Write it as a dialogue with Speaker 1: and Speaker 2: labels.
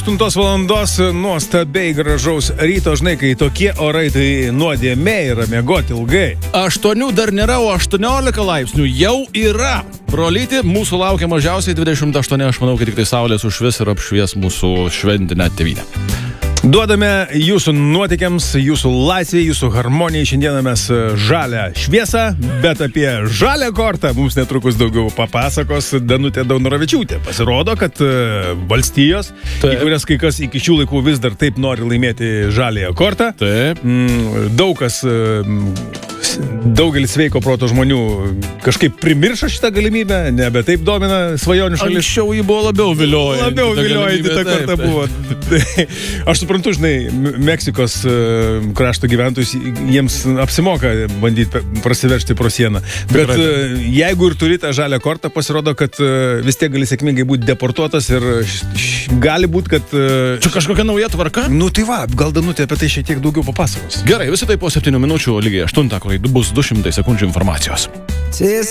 Speaker 1: 8 valandos nuostabiai gražaus ryto, žinai, kai tokie orai, tai nuodėmė yra miegoti ilgai.
Speaker 2: 8 dar nėra, o 18 laipsnių jau yra. Brolyti, mūsų laukia mažiausiai 28, aš manau, kad tik tai saulės užšvies ir apšvies mūsų šventinę tėvynę.
Speaker 1: Duodame jūsų nuotykiams, jūsų laisvėj, jūsų harmonijai. Šiandieną mes žalią šviesą, bet apie žalią kortą mums netrukus daugiau papasakos Danutė Daunoravičiūtė. Pasirodo, kad valstijos, į kurias kai kas iki šių laikų vis dar taip nori laimėti žaliąją kortą.
Speaker 2: Taip.
Speaker 1: Daugelis sveiko proto žmonių kažkaip primiršo šitą galimybę, nebe taip domina svajonių šalis.
Speaker 2: Anksčiau jį buvo labiau viliojanti.
Speaker 1: Labiau viliojanti ta korta buvo. Aš suprantu, žinai, Meksikos krašto gyventojus, jiems apsimoka bandyti prasiveržti pro sieną. Bet jeigu ir turi tą žalią kortą, pasirodo, kad vis tiek gali sėkmingai būti deportuotas ir gali būti, kad...
Speaker 2: Čia kažkokia nauja tvarka?
Speaker 1: Nu tai va, gal Danutė apie tai šiek tiek daugiau papasakos.
Speaker 2: Gerai, visą tai po 7 minučių lygiai 8, kur bus 200 sekundžių informacijos.